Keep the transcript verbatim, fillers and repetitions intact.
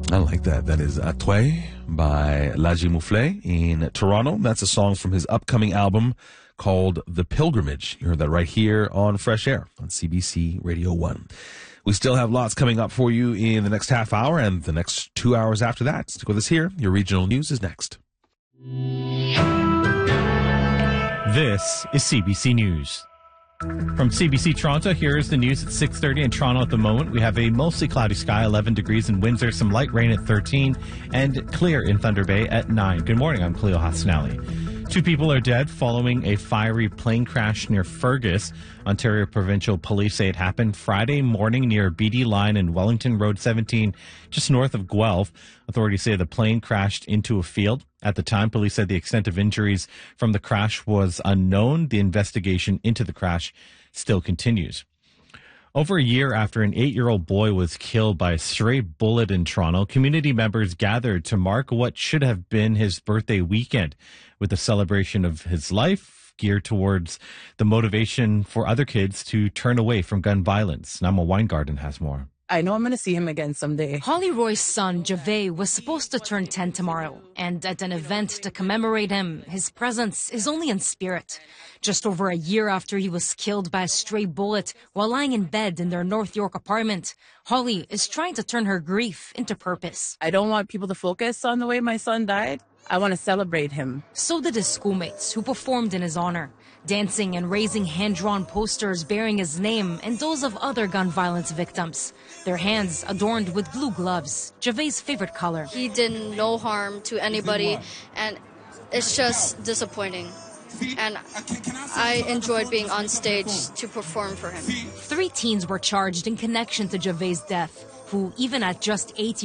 I like that. That is Atway by Laji Mouflé in Toronto. That's a song from his upcoming album called The Pilgrimage. You heard that right here on Fresh Air on C B C Radio one. We still have lots coming up for you in the next half hour and the next two hours after that. Stick with us here. Your regional news is next. This is C B C News. From C B C Toronto, here's the news at six thirty in Toronto at the moment. We have a mostly cloudy sky, eleven degrees in Windsor, some light rain at thirteen, and clear in Thunder Bay at nine. Good morning, I'm Cleo Hassanelli. Two people are dead following a fiery plane crash near Fergus. Ontario Provincial Police say it happened Friday morning near B D Line and Wellington Road seventeen, just north of Guelph. Authorities say the plane crashed into a field. At the time, police said the extent of injuries from the crash was unknown. The investigation into the crash still continues. Over a year after an eight-year-old boy was killed by a stray bullet in Toronto, community members gathered to mark what should have been his birthday weekend with a celebration of his life geared towards the motivation for other kids to turn away from gun violence. Nama Weingarten has more. I know I'm going to see him again someday. Holly Roy's son, Javay, was supposed to turn ten tomorrow. And at an event to commemorate him, his presence is only in spirit. Just over a year after he was killed by a stray bullet while lying in bed in their North York apartment, Holly is trying to turn her grief into purpose. I don't want people to focus on the way my son died. I want to celebrate him. So did his schoolmates who performed in his honor, dancing and raising hand-drawn posters bearing his name and those of other gun violence victims. Their hands adorned with blue gloves, Javay's favorite color. He did no harm to anybody, and it's just disappointing. And I enjoyed being on stage to perform for him. Three teens were charged in connection to Javay's death, who, even at just eight